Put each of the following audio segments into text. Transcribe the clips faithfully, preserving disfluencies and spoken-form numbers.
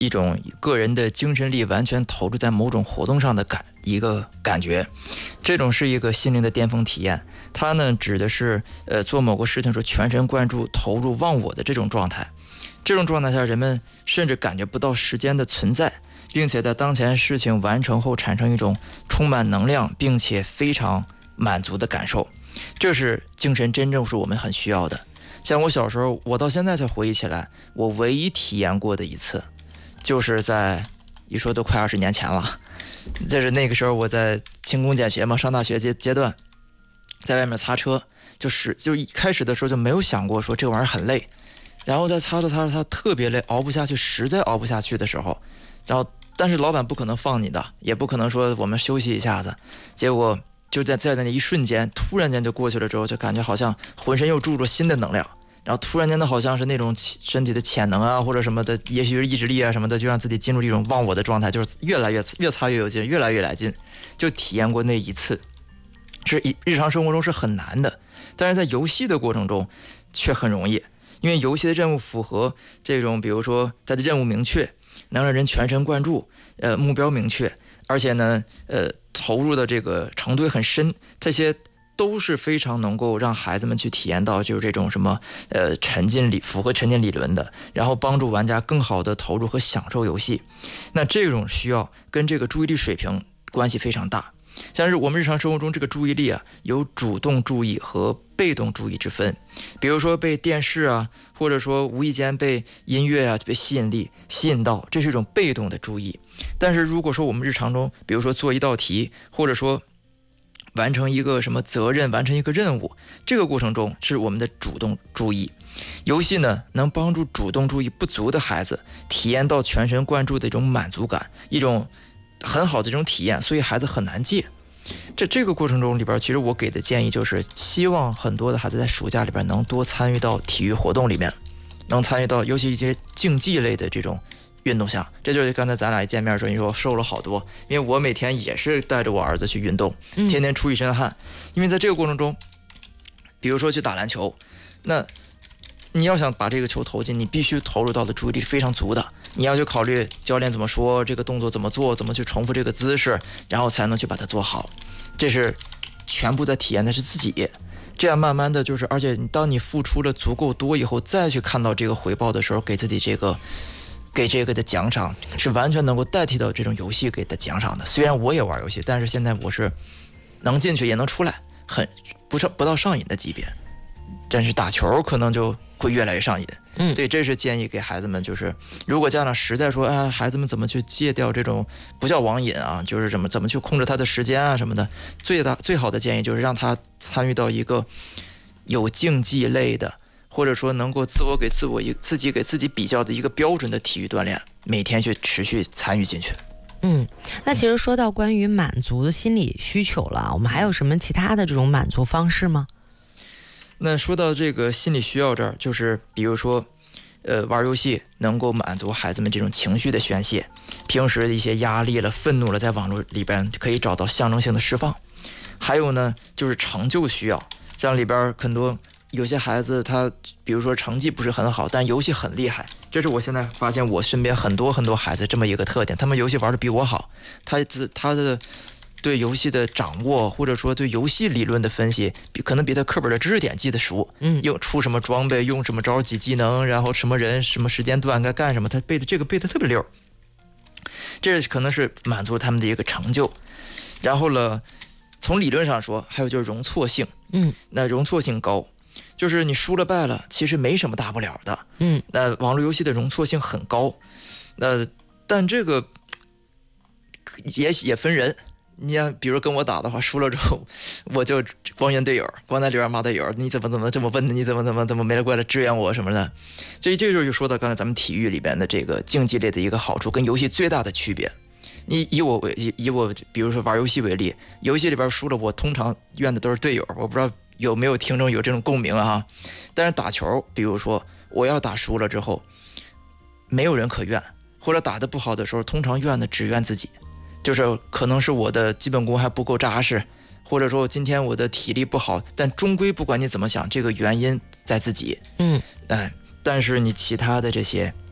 一种个人的精神力完全投注在某种活动上的感一个感觉，这种是一个心灵的巅峰体验。它呢指的是呃做某个事情时候全神贯注、投入忘我的这种状态。这种状态下，人们甚至感觉不到时间的存在，并且在当前事情完成后产生一种充满能量并且非常满足的感受。这是精神真正是我们很需要的。像我小时候，我到现在才回忆起来，我唯一体验过的一次，就是在一说都快二十年前了。就是那个时候我在勤工俭学嘛，上大学阶阶段，在外面擦车，就是就一开始的时候就没有想过说这玩意儿很累，然后在擦着擦着擦特别累，熬不下去，实在熬不下去的时候，然后但是老板不可能放你的，也不可能说我们休息一下子，结果就在在那一瞬间，突然间就过去了之后，就感觉好像浑身又注入新的能量。然后突然间的好像是那种身体的潜能啊或者什么的，也许是意志力啊什么的，就让自己进入一种忘我的状态，就是越来越越擦越有劲，越来越来劲。就体验过那一次，是日常生活中是很难的，但是在游戏的过程中却很容易，因为游戏的任务符合这种，比如说它的任务明确，能让人全神贯注，呃，目标明确，而且呢，呃，投入的这个程度很深，这些都是非常能够让孩子们去体验到，就是这种什么呃沉浸理符合沉浸理论的，然后帮助玩家更好的投入和享受游戏。那这种需要跟这个注意力水平关系非常大。像是我们日常生活中这个注意力啊，有主动注意和被动注意之分。比如说被电视啊，或者说无意间被音乐啊被吸引力吸引到，这是一种被动的注意。但是如果说我们日常中，比如说做一道题，或者说完成一个什么责任，完成一个任务，这个过程中是我们的主动注意。游戏呢，能帮助主动注意不足的孩子体验到全神贯注的一种满足感，一种很好的这种体验，所以孩子很难戒。这这个过程中里边，其实我给的建议就是希望很多的孩子在暑假里边能多参与到体育活动里面，能参与到尤其一些竞技类的这种运动项。这就是刚才咱俩一见面的时候你说我瘦了好多，因为我每天也是带着我儿子去运动，天天出一身汗。因为在这个过程中，比如说去打篮球，那你要想把这个球投进，你必须投入到的注意力非常足的，你要去考虑教练怎么说，这个动作怎么做，怎么去重复这个姿势，然后才能去把它做好。这是全部在体验的是自己，这样慢慢的就是，而且当你付出了足够多以后，再去看到这个回报的时候，给自己这个给这个的奖赏是完全能够代替到这种游戏给的奖赏的。虽然我也玩游戏，但是现在我是能进去也能出来，很不上不到上瘾的级别，但是打球可能就会越来越上瘾。嗯，对，这是建议给孩子们，就是如果家长实在说，哎，孩子们怎么去戒掉这种不叫网瘾啊，就是怎么怎么去控制他的时间啊什么的，最大最好的建议就是让他参与到一个有竞技类的，或者说能够自我给自我一自己给自己比较的一个标准的体育锻炼，每天去持续参与进去。 嗯，那其实说到关于满足的心理需求了，我们还有什么其他的这种满足方式吗？ 那说到这个心理需要这儿，就是比如说呃，玩游戏能够满足孩子们这种情绪的宣泄，平时的一些压力了、愤怒了，在网络里边可以找到象征性的释放。还有呢，就是成就需要，像里边很多有些孩子他比如说成绩不是很好，但游戏很厉害，这是我现在发现我身边很多很多孩子这么一个特点，他们游戏玩的比我好，他他的对游戏的掌握，或者说对游戏理论的分析，比可能比他课本的知识点记得熟。嗯，用出什么装备，用什么招几技能，然后什么人什么时间段该干什么，他背的这个背的特别溜。这可能是满足他们的一个成就。然后了，从理论上说，还有就是容错性。嗯，那容错性高，就是你输了败了，其实没什么大不了的。嗯，那网络游戏的容错性很高。那但这个也也分人。你要比如跟我打的话，输了之后我就光怨队友，光在里边骂队友，你怎么怎么这么笨，你怎么怎么怎么没来过来支援我什么的。所以这就就说到刚才咱们体育里边的这个竞技类的一个好处，跟游戏最大的区别。你以我为以我比如说玩游戏为例，游戏里边输了，我通常怨的都是队友，我不知道有没有听众有这种共鸣啊。但是打球，比如说我要打输了之后，没有人可怨，或者打得不好的时候，通常怨的只怨自己。就是可能是我的基本功还不够扎实，或者说今天我的体力不好，但终归不管你怎么想，这个原因在自己。嗯，哎，但是你其他的这些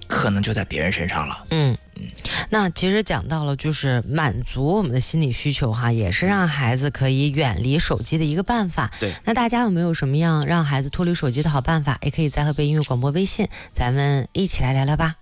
可能就在别人身上了。 嗯。那其实讲到了，就是满足我们的心理需求哈，也是让孩子可以远离手机的一个办法。 对， 那大家有没有什么样让孩子脱离手机的好办法？也可以在河北音乐广播微信，咱们一起来聊聊吧。